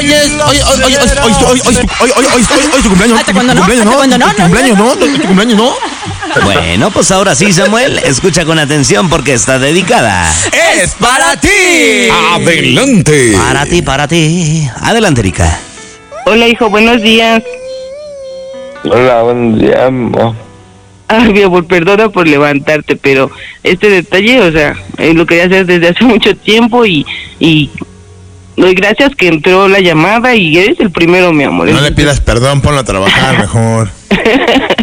es tu cumpleaños. ¿Hasta cuándo no? ¿Tu cumpleaños no? Bueno, pues ahora sí, Samuel, escucha con atención porque está dedicada. ¡Es para ti! ¡Adelante! Para ti. Adelante, Erika. Hola, hijo, buenos días. Hola, buen día, amor. Ay, mi amor, perdona por levantarte, pero este detalle, o sea, lo quería hacer desde hace mucho tiempo y doy gracias que entró la llamada y eres el primero, mi amor. No le pidas perdón, ponlo a trabajar mejor.